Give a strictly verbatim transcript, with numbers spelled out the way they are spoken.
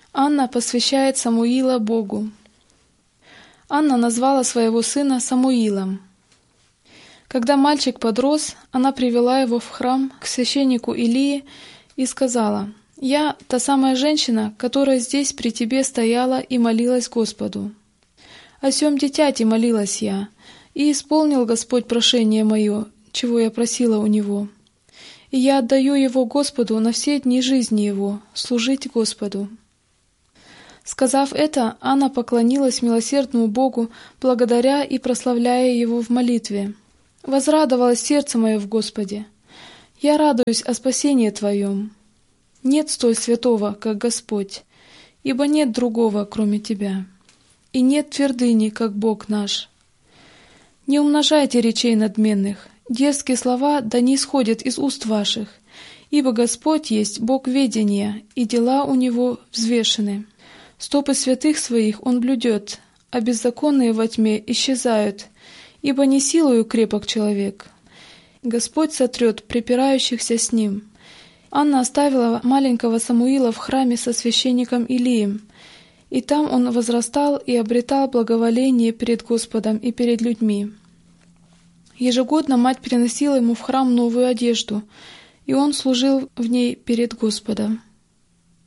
Анна посвящает Самуила Богу. Анна назвала своего сына Самуилом. Когда мальчик подрос, она привела его в храм к священнику Илии и сказала: «Я та самая женщина, которая здесь при тебе стояла и молилась Господу. О сем дитяти молилась я, и исполнил Господь прошение мое, чего я просила у Него. И я отдаю его Господу на все дни жизни его, служить Господу». Сказав это, Анна поклонилась милосердному Богу, благодаря и прославляя Его в молитве. «Возрадовалось сердце мое в Господе. Я радуюсь о спасении Твоем. Нет столь святого, как Господь, ибо нет другого, кроме Тебя. И нет твердыни, как Бог наш. Не умножайте речей надменных, дерзкие слова да не исходят из уст ваших, ибо Господь есть Бог ведения, и дела у Него взвешены. Стопы святых своих Он блюдет, а беззаконные во тьме исчезают, ибо не силою крепок человек. Господь сотрет препирающихся с ним». Анна оставила маленького Самуила в храме со священником Илием, и там он возрастал и обретал благоволение перед Господом и перед людьми. Ежегодно мать приносила ему в храм новую одежду, и он служил в ней перед Господом.